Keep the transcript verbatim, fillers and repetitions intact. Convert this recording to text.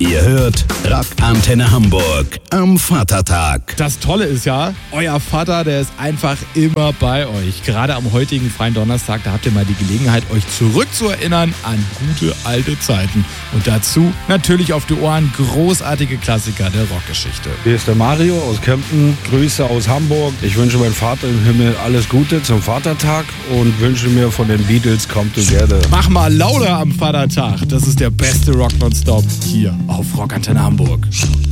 Ihr hört Rock Antenne Hamburg am Vatertag. Das Tolle ist ja, euer Vater, der ist einfach immer bei euch. Gerade am heutigen freien Donnerstag, da habt ihr mal die Gelegenheit, euch zurückzuerinnern an gute alte Zeiten. Und dazu natürlich auf die Ohren großartige Klassiker der Rockgeschichte. Hier ist der Mario aus Kempten. Grüße aus Hamburg. Ich wünsche meinem Vater im Himmel alles Gute zum Vatertag und wünsche mir von den Beatles Come Together. Mach mal lauter am Vatertag. Das ist der beste Rock nonstop hier auf Rock Antenne Hamburg.